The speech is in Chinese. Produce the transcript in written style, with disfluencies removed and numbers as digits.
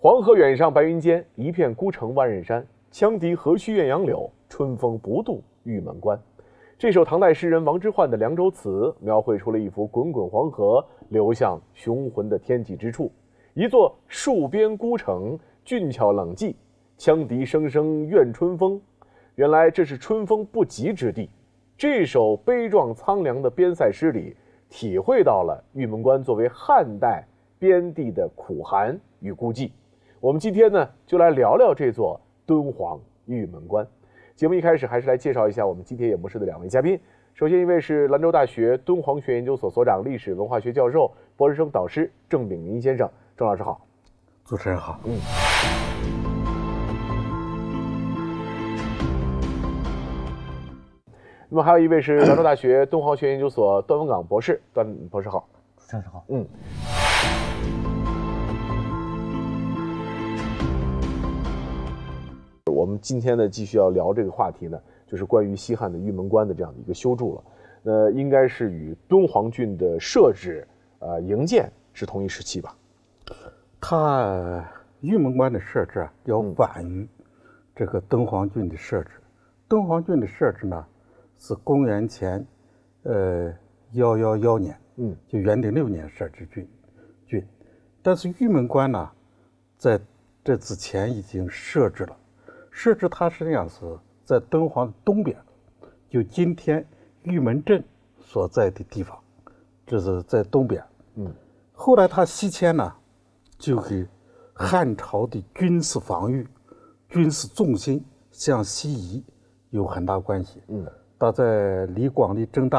黄河远上白云间，一片孤城万仞山。羌笛何须怨杨柳，春风不度玉门关。这首唐代诗人王之涣的《凉州词》，描绘出了一幅滚滚黄河流向雄浑的天际之处，一座戍边孤城，俊俏冷寂，羌笛声声怨春风。原来这是春风不及之地。这首悲壮苍凉的边塞诗里，体会到了玉门关作为汉代边地的苦寒与孤寂。我们今天呢，就来聊聊这座敦煌玉门关。节目一开始还是来介绍一下我们今天演播室的两位嘉宾。首先一位是兰州大学敦煌学研究所所长、历史文化学教授、博士生导师郑炳民先生。郑老师好。 主持人好。 那么还有一位是兰州大学敦煌学研究所段文岗博士。段博士好。 主持人好。 我们今天呢继续要聊这个话题呢，就是关于西汉的玉门关的这样的一个修筑了。应该是与敦煌郡的设置、营建是同一时期吧？ 它玉门关的设置要晚于这个敦煌郡的设置。敦煌郡的设置呢是公元前111年，就元鼎6年设置郡，但是玉门关呢在这之前已经设置了。设置它实际上是在敦煌的东边，就今天玉门镇所在的地方，这是在东边。后来它西迁呢，就给汉朝的军事防御、军事重心向西移有很大关系。它在李广利征大